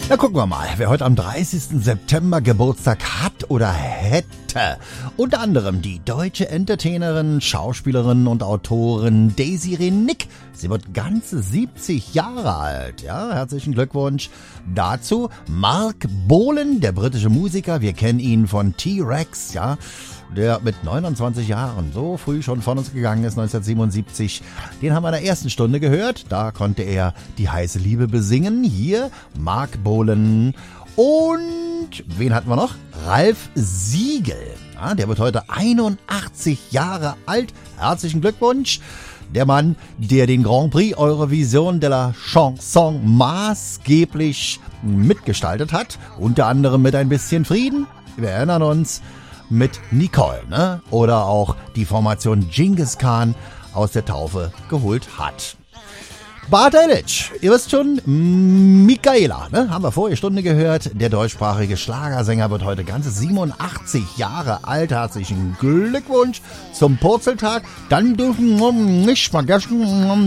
Na, gucken wir mal, wer heute am 30. September Geburtstag hat oder hätte. Unter anderem die deutsche Entertainerin, Schauspielerin und Autorin Desiree Nick. Sie wird ganze 70 Jahre alt. Ja, herzlichen Glückwunsch dazu. Mark Bolan, der britische Musiker, wir kennen ihn von T-Rex, ja, der mit 29 Jahren so früh schon von uns gegangen ist, 1977. Den haben wir in der ersten Stunde gehört. Da konnte er die heiße Liebe besingen. Hier Mark Bolan. Und wen hatten wir noch? Ralf Siegel. Ja, der wird heute 81 Jahre alt. Herzlichen Glückwunsch. Der Mann, der den Grand Prix Eurovision de la Chanson maßgeblich mitgestaltet hat. Unter anderem mit Ein bisschen Frieden. Wir erinnern uns, mit Nicole, ne? Oder auch die Formation Genghis Khan aus der Taufe geholt hat. Bart Eilish, ihr wisst schon, Michaela, ne? Haben wir vorige Stunde gehört. Der deutschsprachige Schlagersänger wird heute ganze 87 Jahre alt. Herzlichen Glückwunsch zum Purzeltag. Dann dürfen wir nicht vergessen,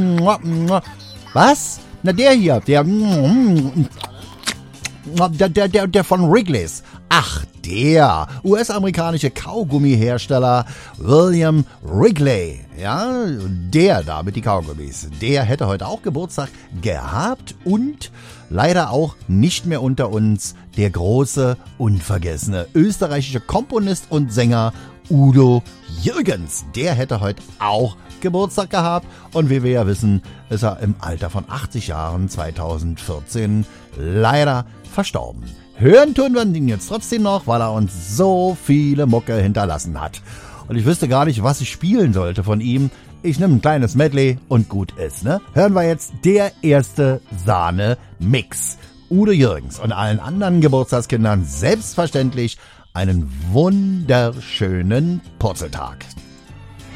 was? Na, der hier, der von Wrigley's. Ach, der US-amerikanische Kaugummihersteller William Wrigley, ja, der da mit die Kaugummis, der hätte heute auch Geburtstag gehabt und leider auch nicht mehr unter uns der große, unvergessene österreichische Komponist und Sänger Udo Jürgens. Der hätte heute auch Geburtstag gehabt und wie wir ja wissen, ist er im Alter von 80 Jahren 2014 leider verstorben. Hören tun wir ihn jetzt trotzdem noch, weil er uns so viele Mucke hinterlassen hat. Und ich wüsste gar nicht, was ich spielen sollte von ihm. Ich nehme ein kleines Medley und gut ist, ne? Hören wir jetzt der erste Sahne-Mix. Udo Jürgens und allen anderen Geburtstagskindern selbstverständlich einen wunderschönen Purzeltag.